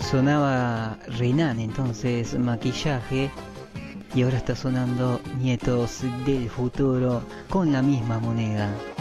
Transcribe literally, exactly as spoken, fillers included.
Sonaba Renan entonces, Maquillaje, y ahora está sonando Nietos del Futuro con la misma moneda.